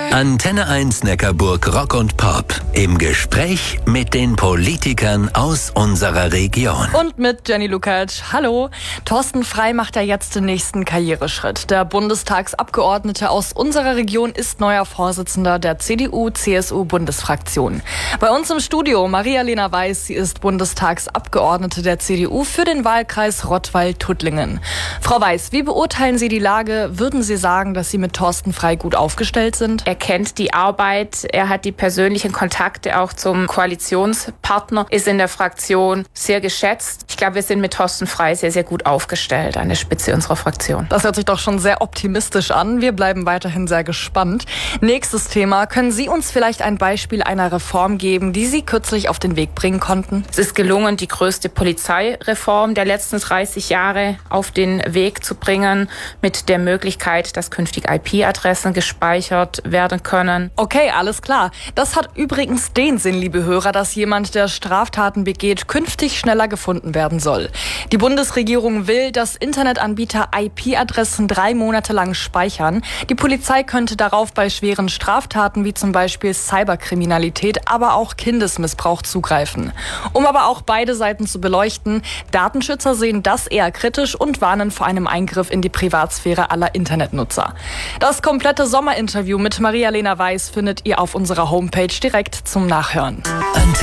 Antenne 1 Neckarburg Rock und Pop im Gespräch mit den Politikern aus unserer Region. Und mit Jenny Lukacs. Hallo. Thorsten Frey macht ja jetzt den nächsten Karriereschritt. Der Bundestagsabgeordnete aus unserer Region ist neuer Vorsitzender der CDU-CSU-Bundesfraktion. Bei uns im Studio Maria-Lena Weiß. Sie ist Bundestagsabgeordnete der CDU für den Wahlkreis Rottweil-Tuttlingen. Frau Weiß, wie beurteilen Sie die Lage? Würden Sie sagen, dass Sie mit Thorsten Frey gut aufgestellt sind? Er kennt die Arbeit, er hat die persönlichen Kontakte auch zum Koalitionspartner, ist in der Fraktion sehr geschätzt. Ich glaube, wir sind mit Thorsten Frey sehr, sehr gut aufgestellt an der Spitze unserer Fraktion. Das hört sich doch schon sehr optimistisch an. Wir bleiben weiterhin sehr gespannt. Nächstes Thema. Können Sie uns vielleicht ein Beispiel einer Reform geben, die Sie kürzlich auf den Weg bringen konnten? Es ist gelungen, die größte Polizeireform der letzten 30 Jahre auf den Weg zu bringen, mit der Möglichkeit, dass künftig IP-Adressen gespeichert werden können. Okay, alles klar. Das hat übrigens den Sinn, liebe Hörer, dass jemand, der Straftaten begeht, künftig schneller gefunden werden soll. Die Bundesregierung will, dass Internetanbieter IP-Adressen 3 Monate lang speichern. Die Polizei könnte darauf bei schweren Straftaten wie zum Beispiel Cyberkriminalität, aber auch Kindesmissbrauch zugreifen. Um aber auch beide Seiten zu beleuchten, Datenschützer sehen das eher kritisch und warnen vor einem Eingriff in die Privatsphäre aller Internetnutzer. Das komplette Sommerinterview mit Maria-Lena Weiß findet ihr auf unserer Homepage direkt zum Nachhören.